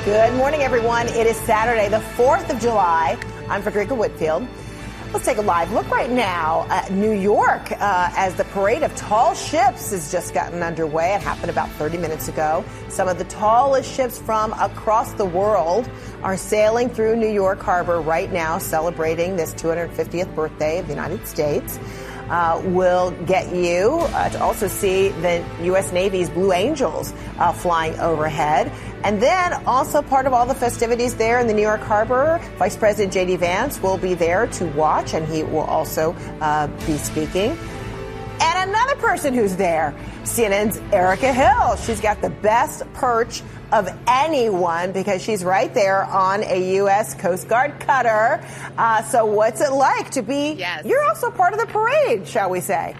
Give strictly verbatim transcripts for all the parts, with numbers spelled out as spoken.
Good morning, everyone. It is Saturday, the fourth of July. I'm Frederica Whitfield. Let's take a live look right now at New York uh, as the parade of tall ships has just gotten underway. It happened about thirty minutes ago. Some of the tallest ships from across the world are sailing through New York Harbor right now, celebrating this two hundred fiftieth birthday of the United States. Uh, will get you uh, to also see the U S Navy's Blue Angels uh, flying overhead. And then also part of all the festivities there in the New York Harbor, Vice President J D. Vance will be there to watch, and he will also uh, be speaking. And another person who's there, C N N's Erica Hill. She's got the best perch of anyone because she's right there on a U S Coast Guard cutter. Uh, so what's it like to be, yes. You're also part of the parade, shall we say?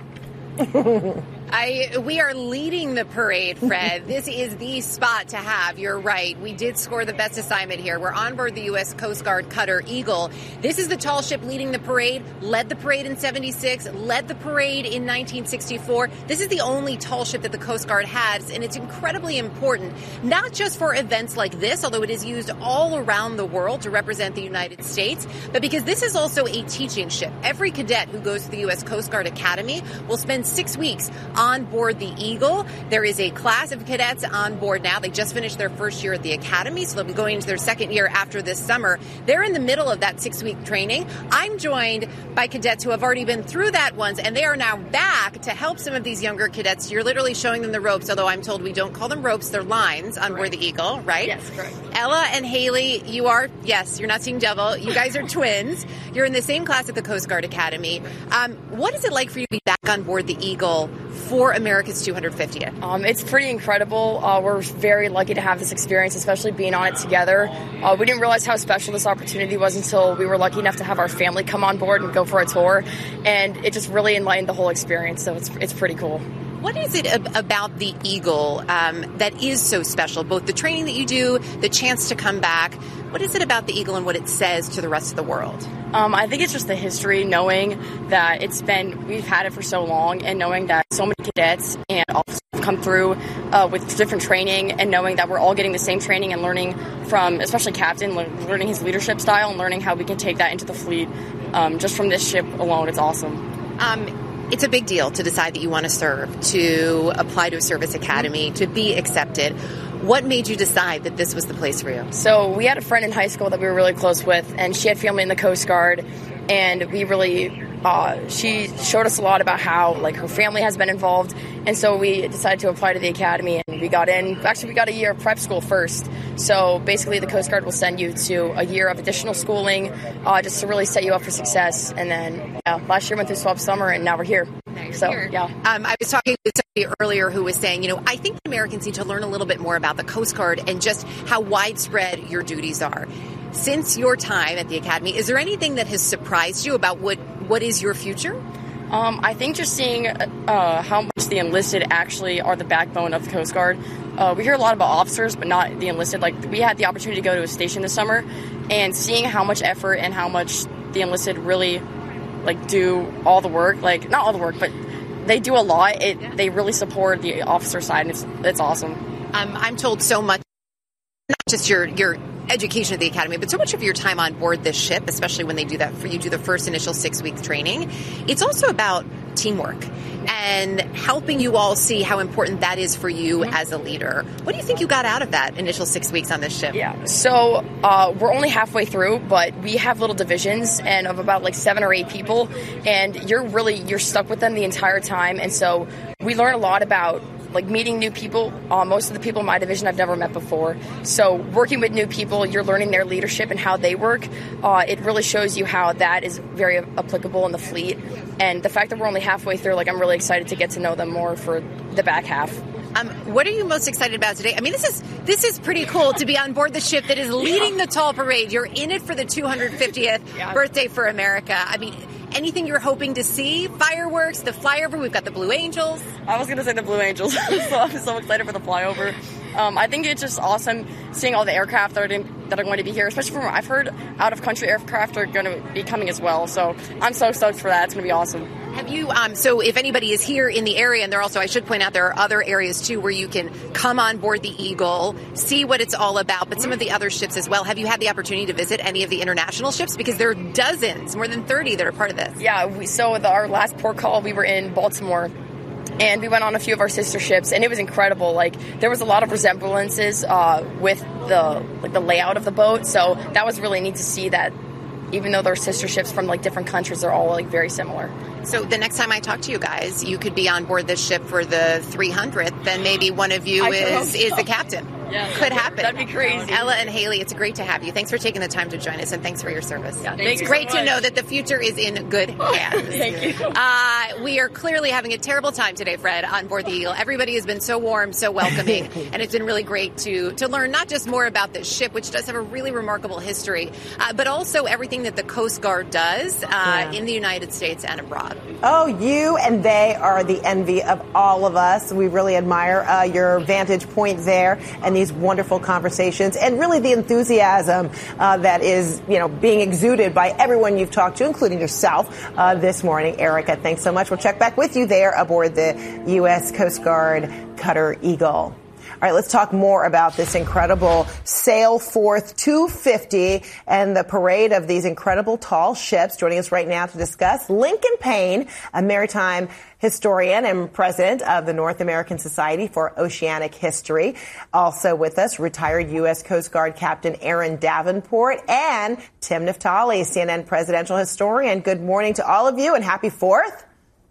I, we are leading the parade, Fred. This is the spot to have. You're right. We did score the best assignment here. We're on board the U S Coast Guard cutter Eagle. This is the tall ship leading the parade, led the parade in seventy-six, led the parade in nineteen sixty-four. This is the only tall ship that the Coast Guard has, and it's incredibly important, not just for events like this, although it is used all around the world to represent the United States, but because this is also a teaching ship. Every cadet who goes to the U S Coast Guard Academy will spend six weeks on board the Eagle. There is a class of cadets on board now. They just finished their first year at the Academy, so they'll be going into their second year after this summer. They're in the middle of that six-week training. I'm joined by cadets who have already been through that once, and they are now back to help some of these younger cadets. You're literally showing them the ropes, although I'm told we don't call them ropes, they're lines on board the Eagle, right? Yes, correct. Ella and Haley, you are, yes, you're not seeing double. You guys are twins. You're in the same class at the Coast Guard Academy. Um, what is it like for you to be back on board the Eagle for America's two hundred fiftieth? Um, it's pretty incredible. Uh, we're very lucky to have this experience, especially being on it together. Uh, we didn't realize how special this opportunity was until we were lucky enough to have our family come on board and go for a tour, and it just really enlightened the whole experience, so it's it's pretty cool. What is it ab- about the Eagle um, that is so special? Both the training that you do, the chance to come back. What is it about the Eagle and what it says to the rest of the world? Um, I think it's just the history, knowing that it's been, we've had it for so long, and knowing that so many cadets and officers have come through uh, with different training, and knowing that we're all getting the same training and learning from, especially Captain, le- learning his leadership style and learning how we can take that into the fleet. Um, just from this ship alone, it's awesome. Um, It's a big deal to decide that you want to serve, to apply to a service academy, to be accepted. What made you decide that this was the place for you? So we had a friend in high school that we were really close with, and she had family in the Coast Guard, and we really, uh, she showed us a lot about how, like, her family has been involved, and so we decided to apply to the academy, and we got in. Actually, we got a year of prep school first. So basically, the Coast Guard will send you to a year of additional schooling uh, just to really set you up for success. And then yeah, last year went through Swap Summer, and now we're here. Now you're so, here. Yeah. Um, I was talking with somebody earlier who was saying, you know, I think Americans need to learn a little bit more about the Coast Guard and just how widespread your duties are. Since your time at the Academy, is there anything that has surprised you about what, what is your future? Um, I think just seeing uh, how much the enlisted actually are the backbone of the Coast Guard. Uh, we hear a lot about officers, but not the enlisted. Like, we had the opportunity to go to a station this summer, and seeing how much effort and how much the enlisted really, like, do all the work. Like, not all the work, but they do a lot. It yeah. They really support the officer side, and it's it's awesome. Um, I'm told so much, not just your your education at the Academy, but so much of your time on board this ship, especially when they do that for you do the first initial six-week training, it's also about teamwork and helping you all see how important that is for you mm-hmm. as a leader. What do you think you got out of that initial six weeks on this ship? Yeah, so uh, we're only halfway through, but we have little divisions and of about like seven or eight people, and you're really, you're stuck with them the entire time, and so we learn a lot about like meeting new people. Uh, most of the people in my division I've never met before. So working with new people, you're learning their leadership and how they work. Uh, it really shows you how that is very applicable in the fleet. And the fact that we're only halfway through, like, I'm really excited to get to know them more for the back half. Um, what are you most excited about today? I mean, this is this is pretty cool to be on board the ship that is leading yeah. the tall parade. You're in it for the two hundred fiftieth yeah. birthday for America. I mean, anything you're hoping to see? Fireworks, the flyover. We've got the Blue Angels. I was going to say the Blue Angels. So I'm so excited for the flyover. Um, I think it's just awesome seeing all the aircraft that are, in, that are going to be here, especially from, I've heard out-of-country aircraft are going to be coming as well. So I'm so stoked for that. It's going to be awesome. Have you, um, so if anybody is here in the area, and there also, I should point out, there are other areas too where you can come on board the Eagle, see what it's all about, but some of the other ships as well. Have you had the opportunity to visit any of the international ships? Because there are dozens, more than thirty that are part of this. Yeah, we, so the, our last port call, we were in Baltimore, and we went on a few of our sister ships, and it was incredible. Like, there was a lot of resemblances uh, with the like the layout of the boat, so that was really neat to see that even though they're sister ships from like different countries, they're all like very similar. So the next time I talk to you guys, you could be on board this ship for the three hundredth, then maybe one of you is, so. is the captain. Yeah, could happen. That'd be crazy. Ella and Haley, it's great to have you. Thanks for taking the time to join us, and thanks for your service. Yeah, it's great so to know that the future is in good hands. Thank you. Uh, we are clearly having a terrible time today, Fred, on board the Eagle. Everybody has been so warm, so welcoming, and it's been really great to to learn not just more about this ship, which does have a really remarkable history, uh, but also everything that the Coast Guard does uh, yeah. in the United States and abroad. Oh, you and they are the envy of all of us. We really admire uh, your vantage point there and these wonderful conversations and really the enthusiasm uh, that is, you know, being exuded by everyone you've talked to, including yourself uh, this morning. Erica, thanks so much. We'll check back with you there aboard the U S Coast Guard Cutter Eagle. All right, let's talk more about this incredible Sail Forth two fifty and the parade of these incredible tall ships. Joining us right now to discuss, Lincoln Payne, a maritime historian and president of the North American Society for Oceanic History. Also with us, retired U S Coast Guard Captain Aaron Davenport and Tim Naftali, C N N presidential historian. Good morning to all of you and happy Fourth.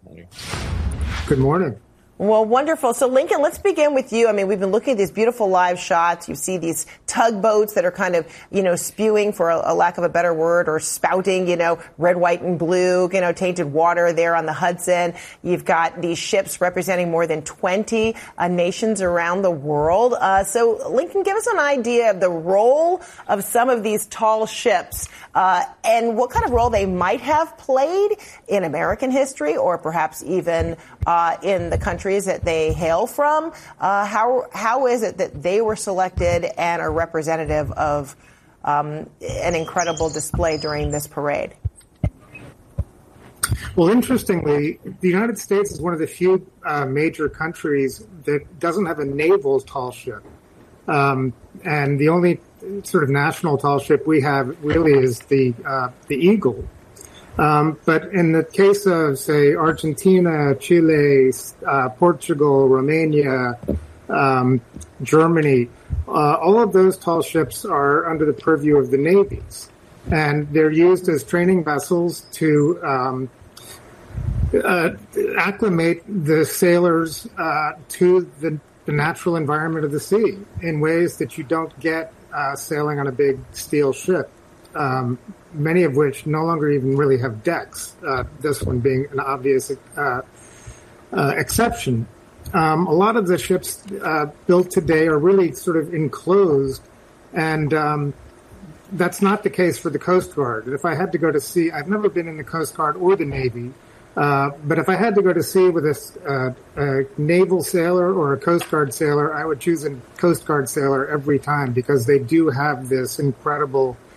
Good morning. Well, wonderful. So, Lincoln, let's begin with you. I mean, we've been looking at these beautiful live shots. You see these tugboats that are kind of, you know, spewing, for a, a lack of a better word, or spouting, you know, red, white, and blue, you know, tainted water there on the Hudson. You've got these ships representing more than twenty uh, nations around the world. Uh, so, Lincoln, give us an idea of the role of some of these tall ships uh, and what kind of role they might have played in American history or perhaps even uh, in the country that they hail from. Uh, how how is it that they were selected and are representative of um, an incredible display during this parade? Well, interestingly, the United States is one of the few uh, major countries that doesn't have a naval tall ship. Um, and the only sort of national tall ship we have really is the uh, the Eagle. Um, but in the case of, say, Argentina, Chile, uh, Portugal, Romania, um, Germany, uh, all of those tall ships are under the purview of the navies. And they're used as training vessels to um, uh, acclimate the sailors uh, to the, the natural environment of the sea in ways that you don't get uh, sailing on a big steel ship. Um, many of which no longer even really have decks, uh, this one being an obvious uh, uh, exception. Um, a lot of the ships uh, built today are really sort of enclosed, and um, that's not the case for the Coast Guard. If I had to go to sea, I've never been in the Coast Guard or the Navy, uh, but if I had to go to sea with a, uh, a naval sailor or a Coast Guard sailor, I would choose a Coast Guard sailor every time because they do have this incredible